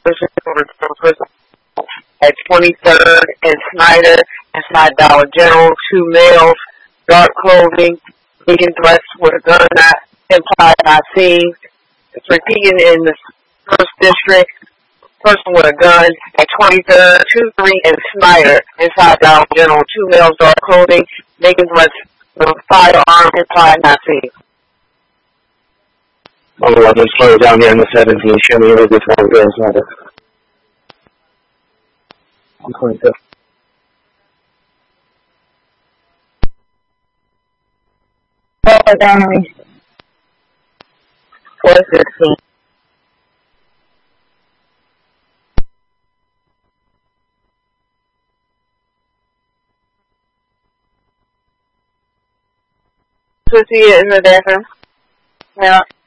at 23rd and Snyder inside Dollar General. 2 males, dark clothing, making threats with a gun not implied, not seen. It's repeating in the 1st District. Person with a gun at 23rd, 2-3 and Snyder inside Dollar General. 2 males, dark clothing, making threats with a firearm implied, not seen. 11 slow down here in the 17. Show me where this one goes. 122. Slow down on me. 416. Pussy in the bathroom. Yeah.